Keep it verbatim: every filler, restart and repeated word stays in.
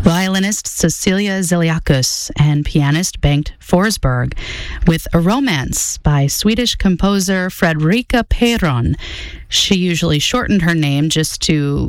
violinist Cecilia Ziliakus and pianist Bengt Forsberg, with A Romance by Swedish composer Fredrika Perron. She usually shortened her name just to